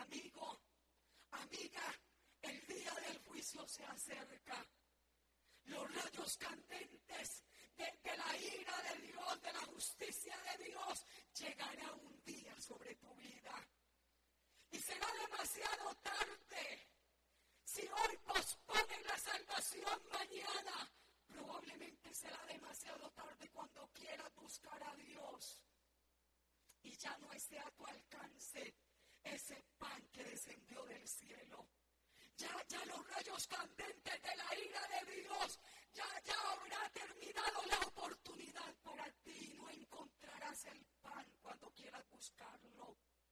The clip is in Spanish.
amigo, amiga, el día del juicio se acerca. Los rayos candentes de la ira de Dios, de la justicia de Dios, llegará un día sobre tu vida. Y será demasiado tarde. Si hoy posponen la salvación mañana, probablemente será demasiado tarde cuando quieras buscar a Dios. Y ya no esté a tu alcance ese pan que descendió del cielo. Ya los rayos candentes de la ira de Dios, ya habrá terminado la oportunidad para ti. No encontrarás el pan cuando quieras buscarlo.